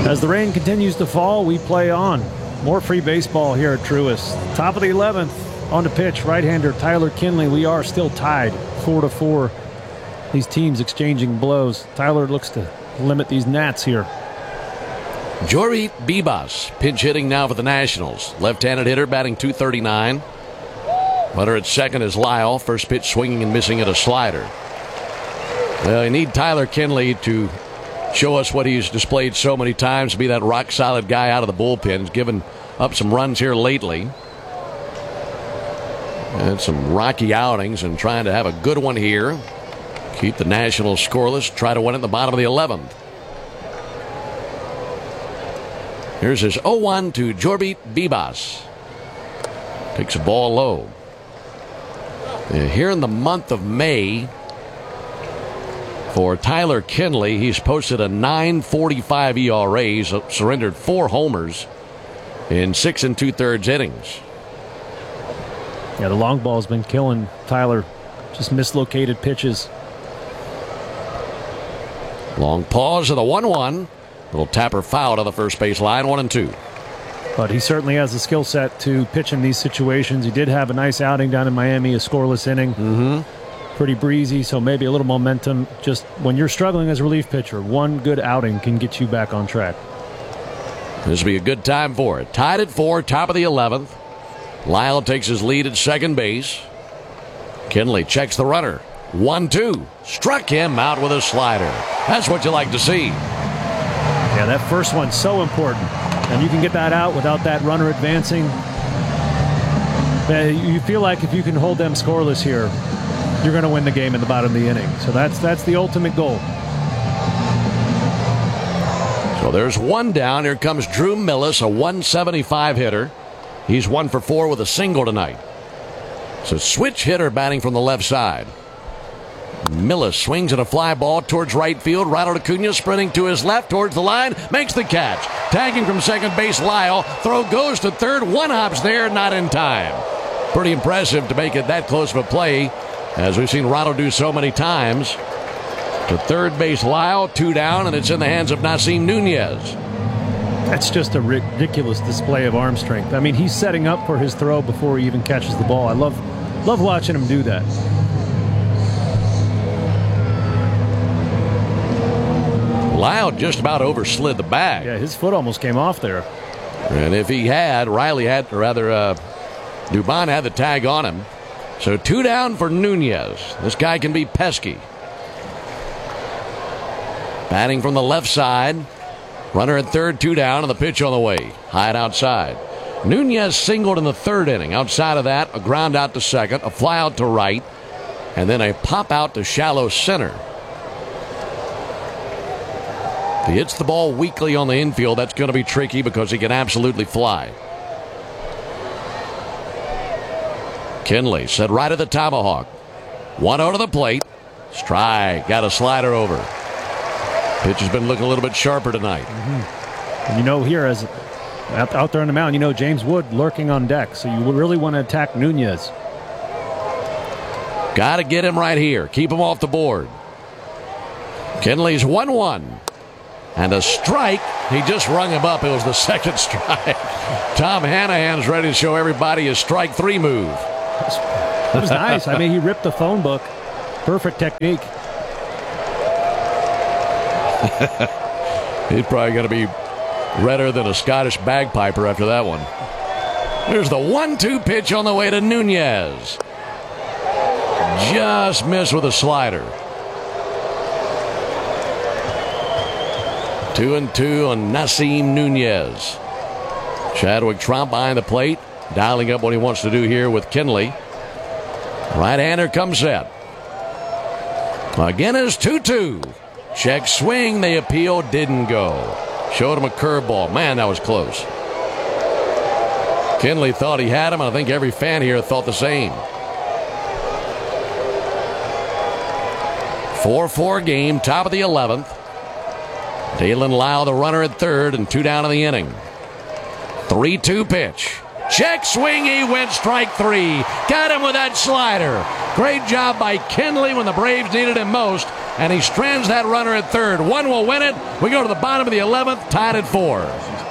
As the rain continues to fall, we play on. More free baseball here at Truist. Top of the 11th, on the pitch, right-hander Tyler Kinley. We are still tied 4-4. These teams exchanging blows. Tyler looks to limit these gnats here. Jory Bibas, pinch hitting now for the Nationals. Left-handed hitter, batting .239. Runner at second is Lyle. First pitch swinging and missing at a slider. Well, you need Tyler Kinley to show us what he's displayed so many times, to be that rock-solid guy out of the bullpen. He's given up some runs here lately. And some rocky outings, and trying to have a good one here. Keep the Nationals scoreless. Try to win at the bottom of the 11th. Here's his 0-1 to Jory Bibas. Takes a ball low. Here in the month of May, for Tyler Kinley, he's posted a .945 ERA. He's surrendered 4 homers in 6 2/3 innings. Yeah, the long ball's been killing Tyler. Just mislocated pitches. Long pause of the 1-1. Little tapper foul to the first base line, 1-2. But he certainly has the skill set to pitch in these situations. He did have a nice outing down in Miami, a scoreless inning. Pretty breezy, so maybe a little momentum. Just when you're struggling as a relief pitcher, one good outing can get you back on track. This will be a good time for it. Tied at 4, top of the 11th. Lyle takes his lead at second base. Kinley checks the runner. 1-2. Struck him out with a slider. That's what you like to see. Yeah, that first one's so important. And you can get that out without that runner advancing. You feel like if you can hold them scoreless here, you're going to win the game in the bottom of the inning. So that's the ultimate goal. So there's one down. Here comes Drew Millis, a .175 hitter. He's 1 for 4 with a single tonight. So switch hitter batting from the left side. Millis swings at a fly ball towards right field. Ronald Acuna sprinting to his left towards the line. Makes the catch. Tagging from second base, Lyle. Throw goes to third. One hops there, not in time. Pretty impressive to make it that close of a play, as we've seen Ronald do so many times. To third base, Lyle. 2 down, and it's in the hands of Nasim Nunez. That's just a ridiculous display of arm strength. I mean, he's setting up for his throw before he even catches the ball. I love watching him do that. Lyle just about overslid the bag. Yeah, his foot almost came off there. And if he had, Dubon had the tag on him. So 2 down for Nunez. This guy can be pesky. Batting from the left side. Runner at third, 2 down, and the pitch on the way. High and outside. Nunez singled in the third inning. Outside of that, a ground out to second, a fly out to right, and then a pop out to shallow center. If he hits the ball weakly on the infield, that's going to be tricky because he can absolutely fly. Kinley set right at the tomahawk. 1-0 to the plate. Strike. Got a slider over. Pitch has been looking a little bit sharper tonight. And here, as out there on the mound, James Wood lurking on deck. So you really want to attack Nunez. Got to get him right here. Keep him off the board. Kinley's 1-1. And a strike. He just rung him up. It was the second strike. Tom Hanahan's ready to show everybody his strike 3 move. It was nice. I mean, he ripped the phone book. Perfect technique. He's probably going to be redder than a Scottish bagpiper after that one. There's the 1-2 pitch on the way to Nunez. Just missed with a slider. 2-2 on Nasim Nunez. Chadwick Tromp behind the plate, dialing up what he wants to do here with Kinley. Right-hander comes set. Again is 2-2. Check swing. They appeal. Didn't go. Showed him a curveball. Man, that was close. Kinley thought he had him, and I think every fan here thought the same. 4-4 game, top of the 11th. Dalen Lyle, the runner at third, and 2 down in the inning. 3-2 pitch. Check swing. He went strike 3. Got him with that slider. Great job by Kinley when the Braves needed him most. and he strands that runner at third. One will win it. We go to the bottom of the 11th, tied at 4.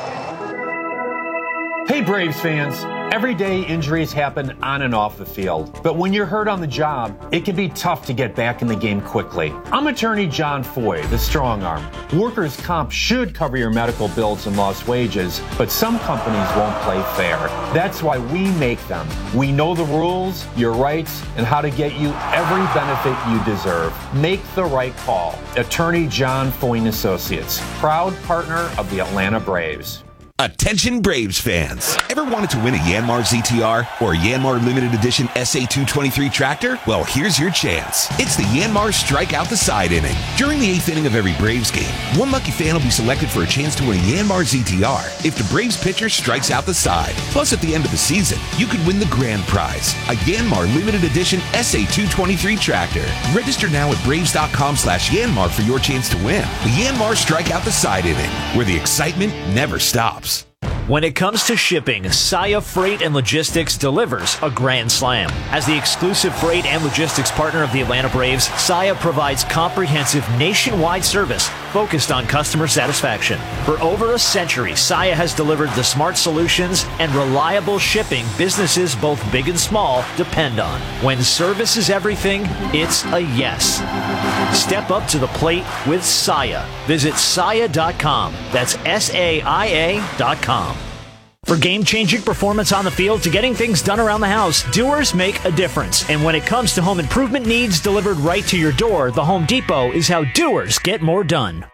Hey Braves fans, everyday injuries happen on and off the field, but when you're hurt on the job, it can be tough to get back in the game quickly. I'm attorney John Foy, the strong arm. Workers' comp should cover your medical bills and lost wages, but some companies won't play fair. That's why we make them. We know the rules, your rights, and how to get you every benefit you deserve. Make the right call. Attorney John Foy & Associates, proud partner of the Atlanta Braves. Attention Braves fans. Ever wanted to win a Yanmar ZTR or a Yanmar Limited Edition SA223 tractor? Well, here's your chance. It's the Yanmar Strike Out the Side inning. During the 8th inning of every Braves game, one lucky fan will be selected for a chance to win a Yanmar ZTR if the Braves pitcher strikes out the side. Plus, at the end of the season, you could win the grand prize, a Yanmar Limited Edition SA223 tractor. Register now at Braves.com/Yanmar for your chance to win. The Yanmar Strike Out the Side inning, where the excitement never stops. When it comes to shipping, Saia Freight and Logistics delivers a grand slam. As the exclusive freight and logistics partner of the Atlanta Braves, Saia provides comprehensive nationwide service focused on customer satisfaction. For over a century, Saia has delivered the smart solutions and reliable shipping businesses both big and small depend on. When service is everything, it's a yes. Step up to the plate with Saia. Visit Saia.com. That's SAIA.com. For game-changing performance on the field to getting things done around the house, doers make a difference. And when it comes to home improvement needs delivered right to your door, the Home Depot is how doers get more done.